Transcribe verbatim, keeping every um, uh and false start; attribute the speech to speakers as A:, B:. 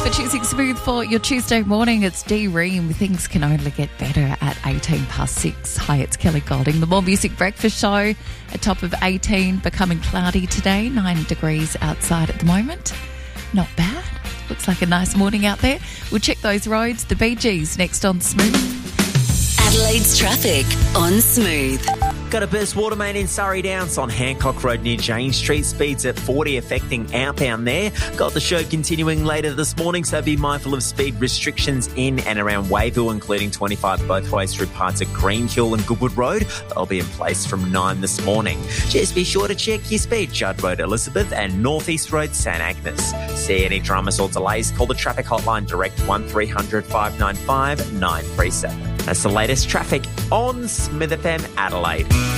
A: for choosing Smooth for your Tuesday morning. It's Dee Ream. Things can only get better at eighteen past six. Hi, it's Kelly Golding. The More Music Breakfast Show, a top of eighteen, becoming cloudy today. Nine degrees outside at the moment. Not bad. Looks like a nice morning out there. We'll check those roads. The Bee Gees next on Smooth.
B: Adelaide's traffic on Smooth.
C: Got a burst water main in Surrey Downs on Hancock Road near Jane Street. Speeds at forty, affecting outbound there. Got the show continuing later this morning, so be mindful of speed restrictions in and around Wayville, including twenty-five both ways through parts of Greenhill and Goodwood Road. They'll be in place from nine this morning. Just be sure to check your speed. Judd Road, Elizabeth, and North East Road, St Agnes. See any dramas or delays? Call the traffic hotline direct one three hundred five nine five nine three seven. That's the latest traffic on Smith F M Adelaide.